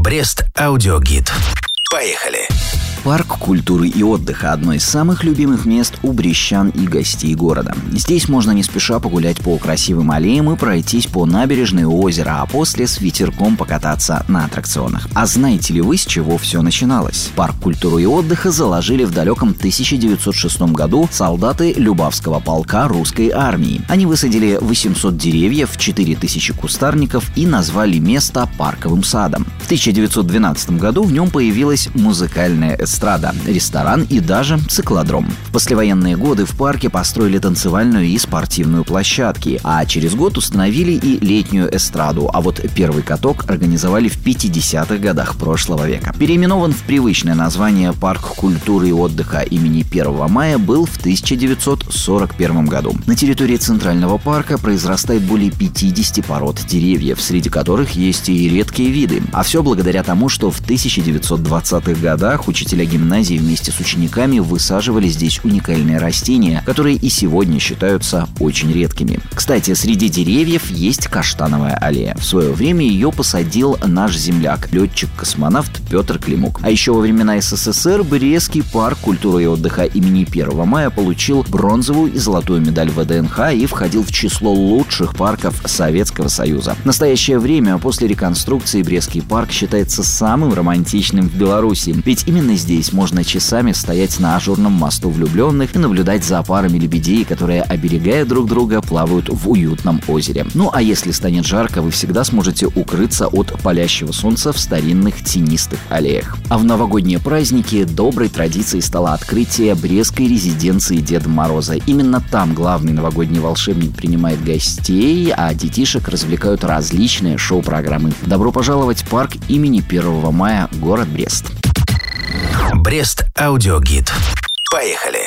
Брест аудиогид. Поехали! Парк культуры и отдыха – одно из самых любимых мест у брестчан и гостей города. Здесь можно не спеша погулять по красивым аллеям и пройтись по набережной озера, а после с ветерком покататься на аттракционах. А знаете ли вы, с чего все начиналось? Парк культуры и отдыха заложили в далеком 1906 году солдаты Любавского полка русской армии. Они высадили 800 деревьев, 4000 кустарников и назвали место парковым садом. В 1912 году в нем появилась музыкальная эстрада, ресторан и даже циклодром. В послевоенные годы в парке построили танцевальную и спортивную площадки, а через год установили и летнюю эстраду, а вот первый каток организовали в 50-х годах прошлого века. Переименован в привычное название парк культуры и отдыха имени 1 мая был в 1941 году. На территории Центрального парка произрастает более 50 пород деревьев, среди которых есть и редкие виды. А все благодаря тому, что в 1920-х годах учителя гимназии вместе с учениками высаживали здесь уникальные растения, которые и сегодня считаются очень редкими. Кстати, среди деревьев есть каштановая аллея. В свое время ее посадил наш земляк, летчик-космонавт Петр Климук. А еще во времена СССР Брестский парк культуры и отдыха имени 1 мая получил бронзовую и золотую медаль ВДНХ и входил в число лучших парков Советского Союза. В настоящее время после реконструкции Брестский парк считается самым романтичным в Беларуси, ведь именно здесь можно часами стоять на ажурном мосту влюбленных и наблюдать за парами лебедей, которые, оберегая друг друга, плавают в уютном озере. Ну а если станет жарко, вы всегда сможете укрыться от палящего солнца в старинных тенистых аллеях. А в новогодние праздники доброй традицией стало открытие брестской резиденции Деда Мороза. Именно там главный новогодний волшебник принимает гостей, а детишек развлекают различные шоу-программы. Добро пожаловать в парк имени 1 мая, город Брест. Брест аудиогид. Поехали!